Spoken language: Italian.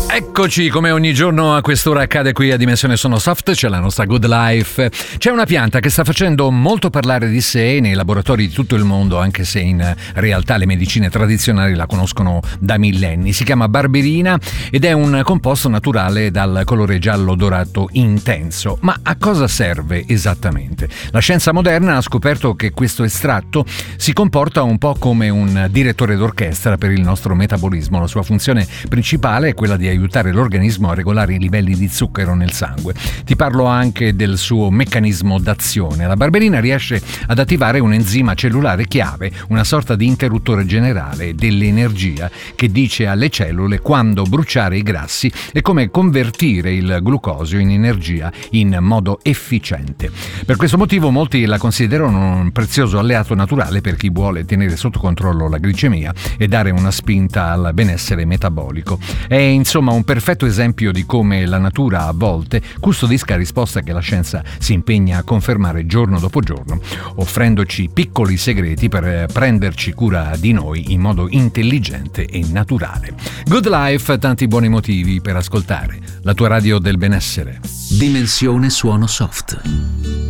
Eccoci, come ogni giorno a quest'ora accade qui a Dimensione Sono Soft, c'è la nostra Good Life. C'è una pianta che sta facendo molto parlare di sé nei laboratori di tutto il mondo, anche se in realtà le medicine tradizionali la conoscono da millenni. Si chiama barberina ed è un composto naturale dal colore giallo dorato intenso. Ma a cosa serve esattamente? La scienza moderna ha scoperto che questo estratto si comporta un po' come un direttore d'orchestra per il nostro metabolismo. La sua funzione principale è quella di aiutare l'organismo a regolare i livelli di zucchero nel sangue. Ti parlo anche del suo meccanismo d'azione. La barberina riesce ad attivare un enzima cellulare chiave, una sorta di interruttore generale dell'energia che dice alle cellule quando bruciare i grassi e come convertire il glucosio in energia in modo efficiente. Per questo motivo molti la considerano un prezioso alleato naturale per chi vuole tenere sotto controllo la glicemia e dare una spinta al benessere metabolico. È insomma un perfetto esempio di come la natura a volte custodisca risposte che la scienza si impegna a confermare giorno dopo giorno, offrendoci piccoli segreti per prenderci cura di noi in modo intelligente e naturale. Good Life, tanti buoni motivi per ascoltare la tua radio del benessere. Dimensione Suono Soft.